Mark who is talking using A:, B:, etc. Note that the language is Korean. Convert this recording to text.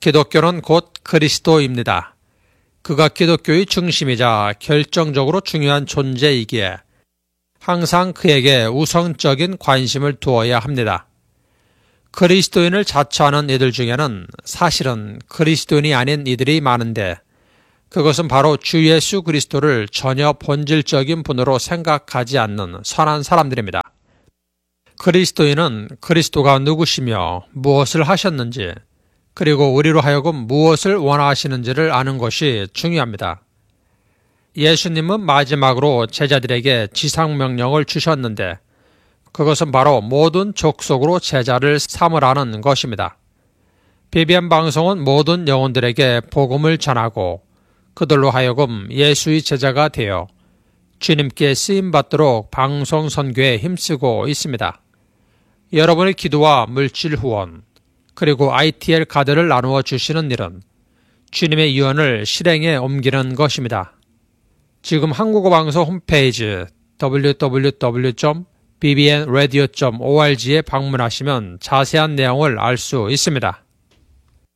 A: 기독교는 곧 그리스도입니다. 그가 기독교의 중심이자 결정적으로 중요한 존재이기에 항상 그에게 우선적인 관심을 두어야 합니다. 그리스도인을 자처하는 이들 중에는 사실은 그리스도인이 아닌 이들이 많은데 그것은 바로 주 예수 그리스도를 전혀 본질적인 분으로 생각하지 않는 선한 사람들입니다. 그리스도인은 그리스도가 누구시며 무엇을 하셨는지 그리고 우리로 하여금 무엇을 원하시는지를 아는 것이 중요합니다. 예수님은 마지막으로 제자들에게 지상명령을 주셨는데 그것은 바로 모든 족속으로 제자를 삼으라는 것입니다. BBM 방송은 모든 영혼들에게 복음을 전하고 그들로 하여금 예수의 제자가 되어 주님께 쓰임받도록 방송 선교에 힘쓰고 있습니다. 여러분의 기도와 물질 후원 그리고 ITL 카드를 나누어 주시는 일은 주님의 유언을 실행에 옮기는 것입니다. 지금 한국어 방송 홈페이지 www.bbnradio.org에 방문하시면 자세한 내용을 알 수 있습니다.